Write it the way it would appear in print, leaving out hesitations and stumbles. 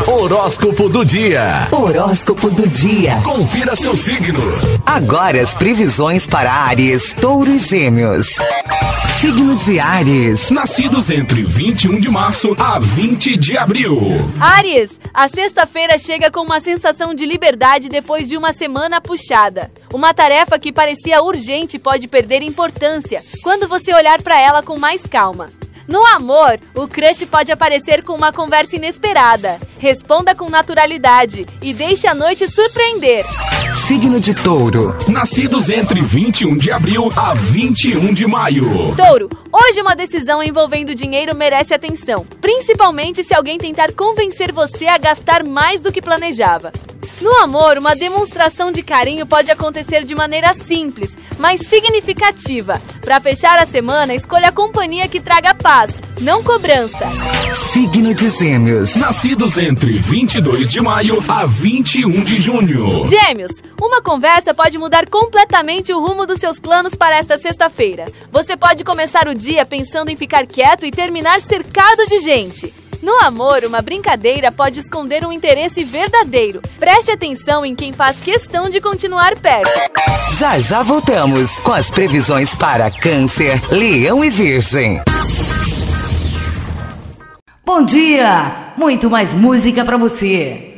Horóscopo do dia. Horóscopo do dia. Confira seu signo. Agora as previsões para Áries, Touro e Gêmeos. Signo de Áries. Nascidos entre 21 de março a 20 de abril. Áries, a sexta-feira chega com uma sensação de liberdade depois de uma semana puxada. Uma tarefa que parecia urgente pode perder importância quando você olhar para ela com mais calma. No amor, o crush pode aparecer com uma conversa inesperada. Responda com naturalidade e deixe a noite surpreender. Signo de Touro. Nascidos entre 21 de abril a 21 de maio. Touro, hoje uma decisão envolvendo dinheiro merece atenção, principalmente se alguém tentar convencer você a gastar mais do que planejava. No amor, uma demonstração de carinho pode acontecer de maneira simples, mas significativa. Para fechar a semana, escolha a companhia que traga paz, não cobrança. Signo de Gêmeos. Nascidos entre 22 de maio a 21 de junho. Gêmeos, uma conversa pode mudar completamente o rumo dos seus planos para esta sexta-feira. Você pode começar o dia pensando em ficar quieto e terminar cercado de gente. No amor, uma brincadeira pode esconder um interesse verdadeiro. Preste atenção em quem faz questão de continuar perto. Já voltamos com as previsões para Câncer, Leão e Virgem. Bom dia! Muito mais música pra você.